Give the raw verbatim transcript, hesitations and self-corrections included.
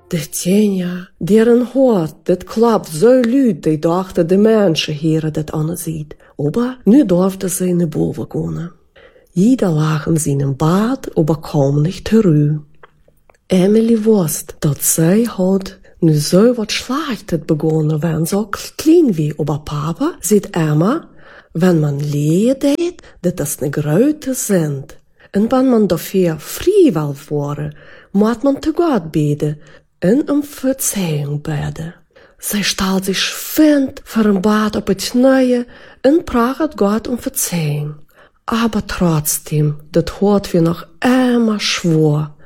De tjenja, deren Hort, dat klappt so luid, die dachten de Menschen hier dat anziet. Aber nu durfte sie in de boven gaan. Jeder lag in zijn bad, aber kwam nicht terug. Emily wusste, dat zij had nu zo wat Schlechtes begonnen, wenn so klein wie. Aber Papa sieht immer, wenn man Lehe deed, dat das ne Grote sind. En wenn man dafür freiwillig wurde, moet man zu Gott beten en um Verzeihung beten. Zij stellt sich schwind voor een bad op het Knieën en praat Gott um Verzeihung. Aber trotzdem, das hat wir noch immer schwor.